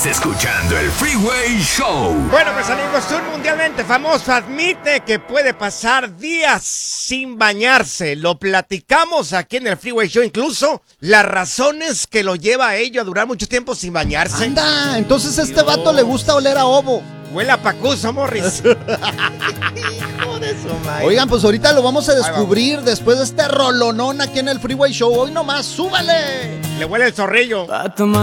Escuchando el Freeway Show. Bueno, pues amigos, un mundialmente famoso admite que puede pasar días sin bañarse. Lo platicamos aquí en el Freeway Show, incluso las razones que lo lleva a ello a durar mucho tiempo sin bañarse. Anda, entonces a este vato le gusta oler a ovo. Huele a pacuso, Morris. Oigan, pues ahorita lo vamos a descubrir después de este rolonón aquí en el Freeway Show. Hoy nomás, súbale. Le huele el zorrillo.